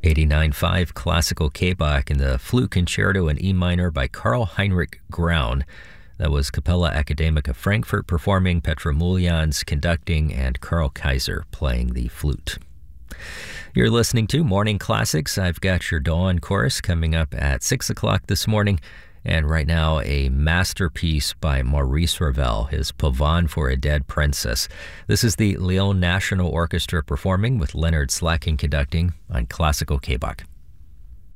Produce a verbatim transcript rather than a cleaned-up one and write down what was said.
eighty-nine point five Classical K-Bach in the Flute Concerto in E minor by Karl Heinrich Graun. That was Capella Academica Frankfurt performing, Petra Muljans conducting, and Karl Kaiser playing the flute. You're listening to Morning Classics. I've got your Dawn Chorus coming up at six o'clock this morning. And right now, a masterpiece by Maurice Ravel, his Pavane for a Dead Princess. This is the Lyon National Orchestra performing with Leonard Slatkin conducting on Classical K-Bach.